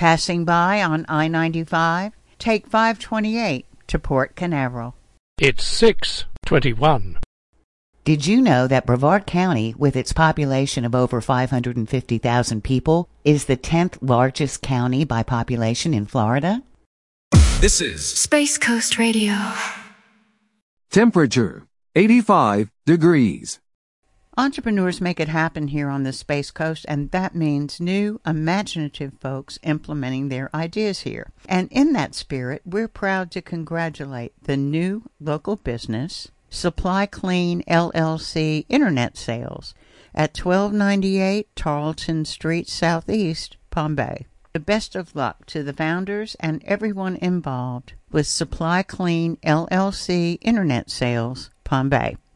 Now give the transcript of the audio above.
Passing by on I-95, take 528 to Port Canaveral. It's 6:21. Did you know that Brevard County, with its population of over 550,000 people, is the 10th largest county by population in Florida? This is Space Coast Radio. Temperature, 85 degrees. Entrepreneurs make it happen here on the Space Coast, and that means new, imaginative folks implementing their ideas here. And in that spirit, we're proud to congratulate the new local business, Supply Clean LLC Internet Sales at 1298 Tarleton Street Southeast, Palm Bay. The best of luck to the founders and everyone involved with Supply Clean LLC Internet Sales, Palm Bay.